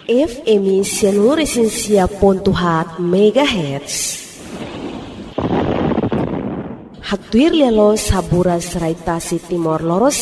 FM Sianuresensia.4 MHz. Hatuir lelo sabura serai tasi Timor Leste